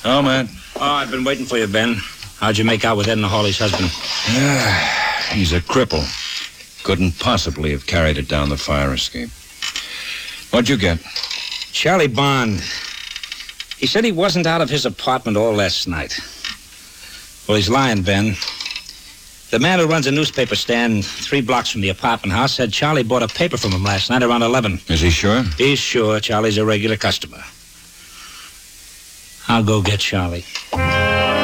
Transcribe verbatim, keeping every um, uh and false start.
Oh, man. Oh, I've been waiting for you, Ben. How'd you make out with Edna Hawley's husband? Yeah, he's a cripple. Couldn't possibly have carried it down the fire escape. What'd you get? Charlie Bond. He said he wasn't out of his apartment all last night. Well, he's lying, Ben. The man who runs a newspaper stand three blocks from the apartment house said Charlie bought a paper from him last night around eleven. Is he sure? He's sure. Charlie's a regular customer. I'll go get Charlie.